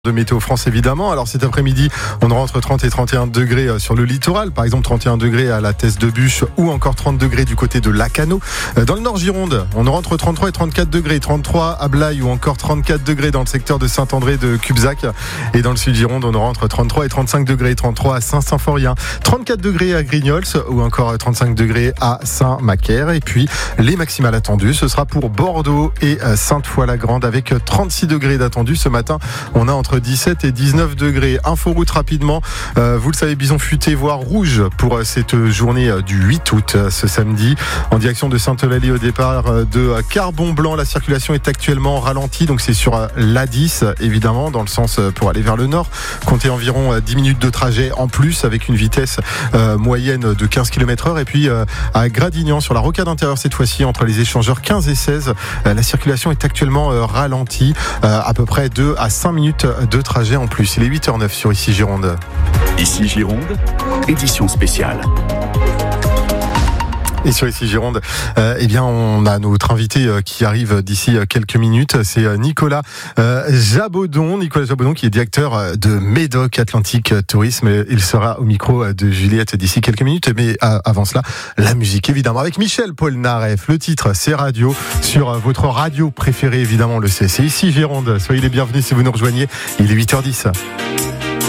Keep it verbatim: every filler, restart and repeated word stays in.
De Météo France évidemment. Alors cet après-midi, on aura entre trente et trente et un degrés sur le littoral, par exemple trente et un degrés à la Thèse de Buch ou encore trente degrés du côté de Lacanau. Dans le Nord Gironde, on aura entre trente-trois et trente-quatre degrés, trente-trois à Blaye ou encore trente-quatre degrés dans le secteur de Saint-André de Cubzac. Et dans le Sud Gironde, on aura entre trente-trois et trente-cinq degrés, trente-trois à Saint-Symphorien, trente-quatre degrés à Grignols ou encore trente-cinq degrés à Saint-Macaire. Et puis les maximales attendues, ce sera pour Bordeaux et Sainte-Foy-la-Grande avec trente-six degrés d'attendus. Ce matin, on a entre dix-sept et dix-neuf degrés. Inforoute rapidement. Euh, vous le savez, bison futé voire rouge pour cette journée du huit août, ce samedi. En direction de Sainte-Eulalie au départ de Carbon-Blanc. La circulation est actuellement ralentie. Donc c'est sur l'A dix, évidemment, dans le sens pour aller vers le nord. Comptez environ dix minutes de trajet en plus avec une vitesse euh, moyenne de quinze kilomètres heure. Et puis euh, à Gradignan, sur la rocade intérieure cette fois-ci, entre les échangeurs quinze et seize, euh, la circulation est actuellement euh, ralentie. Euh, à peu près deux à cinq minutes de trajet en plus. Il est huit heures neuf sur Ici Gironde. Ici Gironde, édition spéciale. Et sur Ici Gironde, euh, eh bien, on a notre invité euh, qui arrive d'ici euh, quelques minutes. C'est euh, Nicolas euh, Jabaudon. Nicolas Jabaudon qui est directeur euh, de Médoc Atlantique Tourisme. Il sera au micro euh, de Juliette d'ici quelques minutes. Mais euh, avant cela, la musique évidemment avec Michel Polnareff. Le titre, c'est Radio sur euh, votre radio préférée évidemment. On le sait. C'est Ici Gironde. Soyez les bienvenus si vous nous rejoignez. Il est huit heures dix.